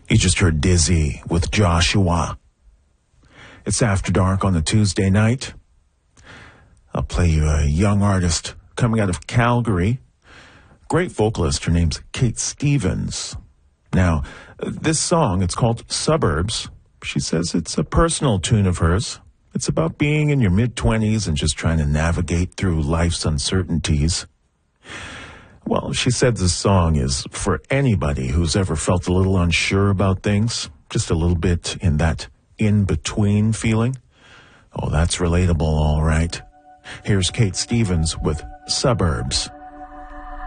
You just heard Dizzy with Joshua. It's After Dark on a Tuesday night. I'll play you a young artist coming out of Calgary. Great vocalist. Her name's Kate Stevens. Now, this song, it's called Suburbs. She says it's a personal tune of hers. It's about being in your mid-20s and just trying to navigate through life's uncertainties. Well, she said this song is for anybody who's ever felt a little unsure about things, just a little bit in that in-between feeling. Oh, that's relatable, all right. Here's Kate Stevens with Suburbs.